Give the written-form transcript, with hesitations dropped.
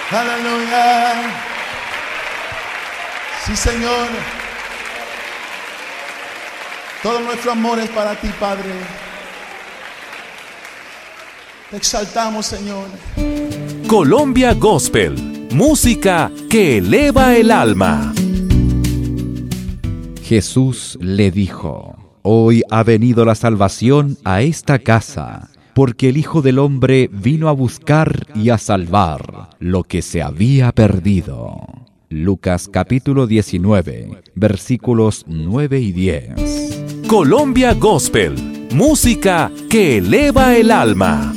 Aleluya. Sí, Señor. Todo nuestro amor es para ti, Padre. Te exaltamos, Señor. Colombia Gospel, música que eleva el alma. Jesús le dijo: Hoy ha venido la salvación a esta casa, porque el Hijo del Hombre vino a buscar y a salvar lo que se había perdido. Lucas capítulo 19, versículos 9 y 10. Colombia Gospel, música que eleva el alma.